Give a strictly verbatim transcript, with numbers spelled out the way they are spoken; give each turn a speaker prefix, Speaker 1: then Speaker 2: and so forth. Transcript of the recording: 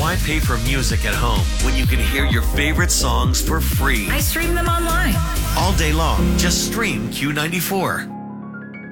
Speaker 1: Why pay for music at home when you can hear your favorite songs for free?
Speaker 2: I stream them online.
Speaker 1: All day long, just stream Q ninety-four.